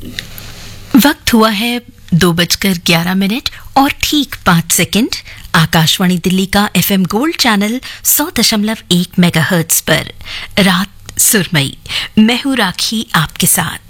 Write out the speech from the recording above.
वक्त हुआ है 2:11 और ठीक 5 सेकंड। आकाशवाणी दिल्ली का FM गोल्ड चैनल 100.1 मेगाहर्ट्ज पर रात सुरमई। मैं हूं राखी आपके साथ।